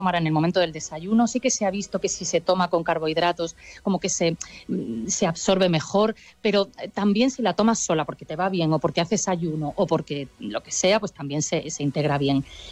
tomar en el momento del desayuno. Sí que se ha visto que si se toma con carbohidratos como que se absorbe mejor, pero también si la tomas sola porque te va bien o porque haces ayuno o porque lo que sea, pues también se integra bien.